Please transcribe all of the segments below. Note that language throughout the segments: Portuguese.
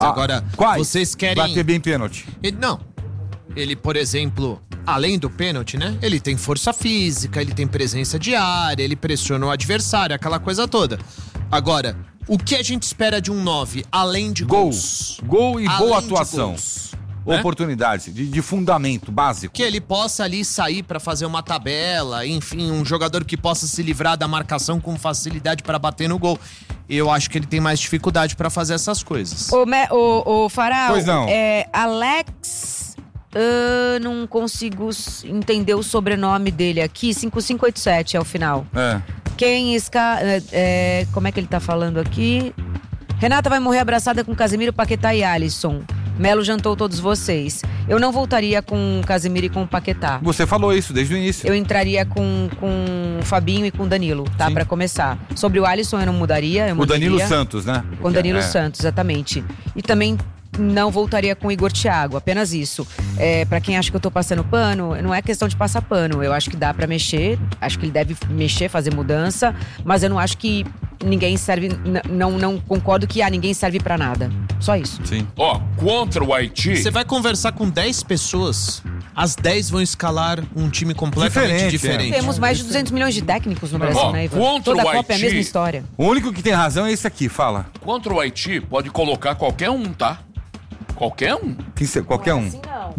Agora, quais? Vocês querem... Bater bem pênalti. Ele, por exemplo, além do pênalti, né? Ele tem força física, ele tem presença de área, ele pressiona o adversário, aquela coisa toda. Agora, o que a gente espera de um 9, além de gols? Gol e Além boa de atuação. gols, né? Oportunidades, de fundamento básico. Que ele possa ali sair pra fazer uma tabela, enfim, um jogador que possa se livrar da marcação com facilidade pra bater no gol. Eu acho que ele tem mais dificuldade pra fazer essas coisas. Ô Farol, Pois não. Alex... não consigo entender o sobrenome dele aqui. 5587 é o final. Como é que ele tá falando aqui? Renata vai morrer abraçada com Casemiro, Paquetá e Alisson. Melo jantou todos vocês. Eu não voltaria com Casemiro e com Paquetá. Você falou isso desde o início. Eu entraria com o Fabinho e com o Danilo, tá? Sim. Pra começar. Sobre o Alisson eu não mudaria. O Danilo Santos, né? Com o Danilo Santos, exatamente. E também não voltaria com o Igor Thiago, apenas isso. Pra quem acha que eu tô passando pano, não é questão de passar pano. Eu acho que dá pra mexer, acho que ele deve mexer, fazer mudança, mas eu não acho que ninguém serve, não concordo que ninguém serve pra nada. Só isso. Sim. Contra o Haiti... Você vai conversar com 10 pessoas, as 10 vão escalar um time completamente diferente. Temos mais de 200 milhões de técnicos no Brasil, né, Ivan? Contra Toda o a Copa é a Haiti- mesma história. O único que tem razão é esse aqui, fala. Contra o Haiti, pode colocar qualquer um, tá? Qualquer um. Qualquer um.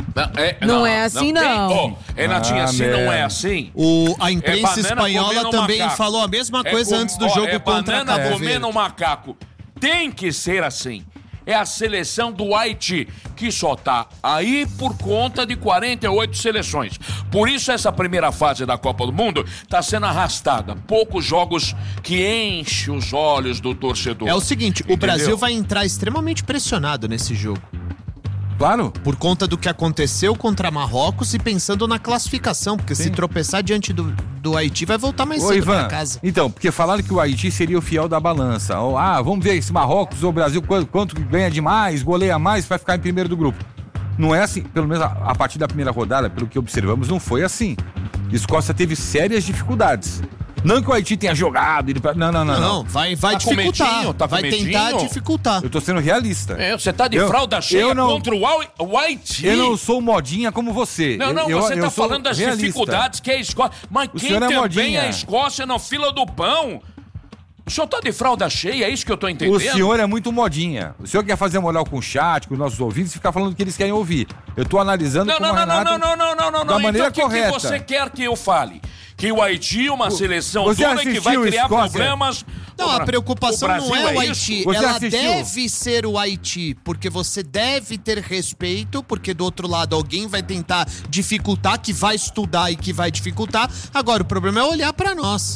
Não é assim, não. Renatinha, assim não é assim. A imprensa espanhola também macaco. falou a mesma coisa antes do jogo contra a banana Cabo comendo Verde. macaco. Tem que ser assim. É a seleção do Haiti, que só tá aí por conta de 48 seleções. Por isso essa primeira fase da Copa do Mundo tá sendo arrastada. Poucos jogos que enchem os olhos do torcedor. É o seguinte, Entendeu? o Brasil vai entrar extremamente pressionado nesse jogo. Claro. Por conta do que aconteceu contra Marrocos e pensando na classificação, porque se tropeçar diante do Haiti vai voltar mais cedo Ivan, pra casa. então, porque falaram que o Haiti seria o fiel da balança. Vamos ver esse Marrocos ou o Brasil quanto ganha demais, goleia mais, vai ficar em primeiro do grupo. Não é assim, pelo menos a partir da primeira rodada, pelo que observamos, não foi assim. Escócia teve sérias dificuldades. Não que o Haiti tenha jogado. Não. Vai Tá com dificultar. medinho? Tá com vai tentar medinho? dificultar. Eu tô sendo realista. Você tá de fralda cheia contra o Haiti. Eu não sou modinha como você. Você tá sou falando das realista. dificuldades que é a Escócia. Mas O quem senhor é também modinha. é a Escócia na fila do pão? O senhor tá de fralda cheia, é isso que eu tô entendendo? O senhor é muito modinha. O senhor quer fazer moral com o chat, com os nossos ouvintes e ficar falando o que eles querem ouvir. Eu tô analisando como a Renata da maneira então, correta. O que você quer que eu fale? Que o Haiti é uma seleção você dura que vai assistiu criar Escócia? problemas... Não, a preocupação não é o Haiti. Você Ela assistiu? deve ser o Haiti, porque você deve ter respeito, porque do outro lado alguém vai tentar dificultar, que vai estudar e que vai dificultar. Agora, o problema é olhar pra nós.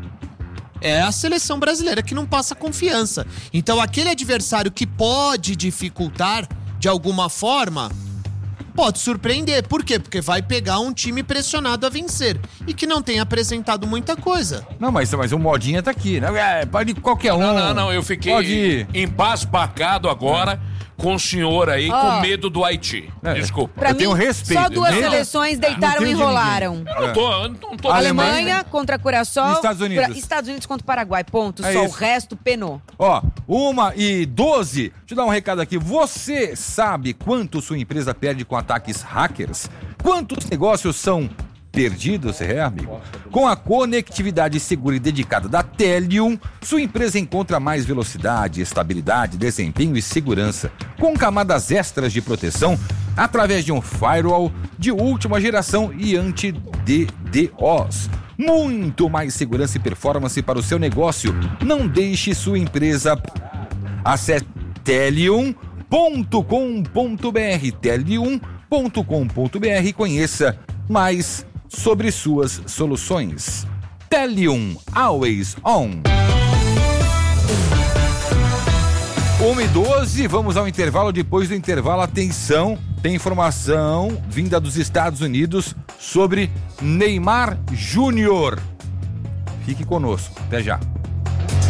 É a seleção brasileira que não passa confiança. Então, aquele adversário que pode dificultar de alguma forma, pode surpreender. Por quê? Porque vai pegar um time pressionado a vencer e que não tem apresentado muita coisa. Não, mas o modinha tá aqui, né? Pode ir qualquer um. Não, eu fiquei embasbacado agora com o senhor aí com medo do Haiti. Desculpa. Pra Eu tenho respeito. Só duas seleções deitaram e enrolaram. Eu não tô Alemanha contra Curaçao. E Estados Unidos. Estados Unidos contra o Paraguai. Ponto. É Só isso. o resto penou. 1h12. Deixa eu dar um recado aqui. Você sabe quanto sua empresa perde com ataques hackers? Quantos negócios são perdidos, amigo? Com a conectividade segura e dedicada da Telium, sua empresa encontra mais velocidade, estabilidade, desempenho e segurança, com camadas extras de proteção através de um firewall de última geração e anti-DDoS. Muito mais segurança e performance para o seu negócio. Não deixe sua empresa... Acesse telium.com.br, telium.com.br e conheça mais sobre suas soluções. Telium, always on. 1h12, vamos ao intervalo. Depois do intervalo, atenção, tem informação vinda dos Estados Unidos sobre Neymar Júnior. Fique conosco, até já.